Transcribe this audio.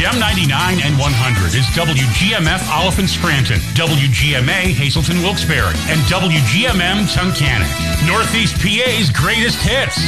XM 99 and 100 is WGMF Oliphant Scranton, WGMA Hazelton Wilkes-Barre, and WGMM Tunkhannock. Northeast PA's greatest hits.